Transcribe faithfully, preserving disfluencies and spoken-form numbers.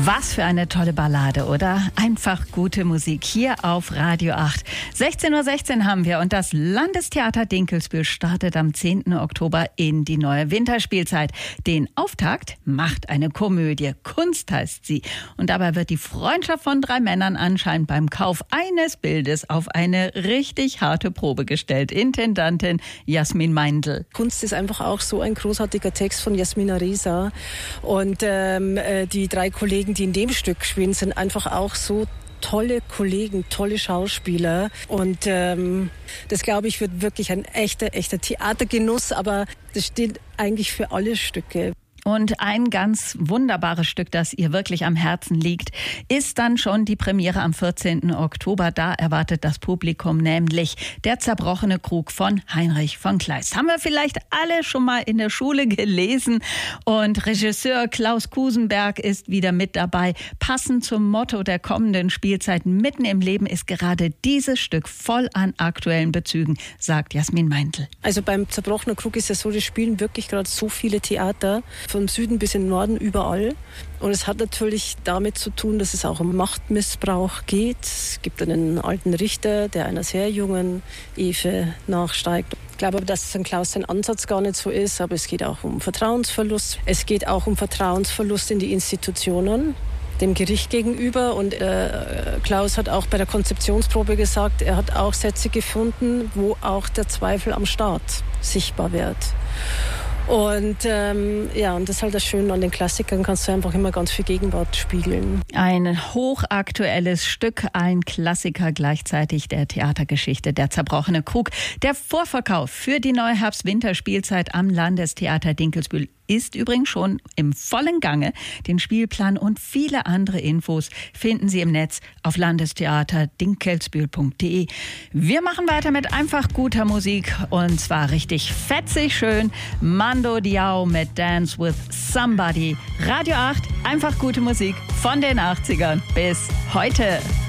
Was für eine tolle Ballade, oder? Einfach gute Musik hier auf Radio acht. sechzehn Uhr sechzehn haben wir und das Landestheater Dinkelsbühl startet am zehnten Oktober in die neue Winterspielzeit. Den Auftakt macht eine Komödie. Kunst heißt sie. Und dabei wird die Freundschaft von drei Männern anscheinend beim Kauf eines Bildes auf eine richtig harte Probe gestellt. Intendantin Jasmin Meindl. Kunst ist einfach auch so ein großartiger Text von Jasmina Reza. Und ähm, die drei Kollegen, die in dem Stück spielen, sind einfach auch so tolle Kollegen, tolle Schauspieler. Und ähm, das, glaube ich, wird wirklich ein echter, echter Theatergenuss. Aber das steht eigentlich für alle Stücke. Und ein ganz wunderbares Stück, das ihr wirklich am Herzen liegt, ist dann schon die Premiere am vierzehnten Oktober. Da erwartet das Publikum nämlich Der zerbrochene Krug von Heinrich von Kleist. Haben wir vielleicht alle schon mal in der Schule gelesen. Und Regisseur Klaus Kusenberg ist wieder mit dabei. Passend zum Motto der kommenden Spielzeit Mitten im Leben ist gerade dieses Stück voll an aktuellen Bezügen, sagt Jasmin Meindl. Also beim zerbrochenen Krug ist es so, das spielen wirklich gerade so viele Theater. Vom Süden bis in den Norden, überall. Und es hat natürlich damit zu tun, dass es auch um Machtmissbrauch geht. Es gibt einen alten Richter, der einer sehr jungen Eve nachsteigt. Ich glaube aber, dass Sankt Klaus sein Ansatz gar nicht so ist, aber es geht auch um Vertrauensverlust. Es geht auch um Vertrauensverlust in die Institutionen, dem Gericht gegenüber. Und äh, Klaus hat auch bei der Konzeptionsprobe gesagt, er hat auch Sätze gefunden, wo auch der Zweifel am Staat sichtbar wird. Und ähm, ja, und das ist halt das Schöne an den Klassikern, kannst du einfach immer ganz viel Gegenwart spiegeln. Ein hochaktuelles Stück, ein Klassiker gleichzeitig der Theatergeschichte, Der zerbrochene Krug. Der Vorverkauf für die neue Herbst-Winter-Spielzeit am Landestheater Dinkelsbühl ist übrigens schon im vollen Gange. Den Spielplan und viele andere Infos finden Sie im Netz auf landestheater dinkelsbühl punkt de. Wir machen weiter mit einfach guter Musik und zwar richtig fetzig schön. Mando Diao mit Dance with Somebody. Radio acht, einfach gute Musik von den achtzigern bis heute.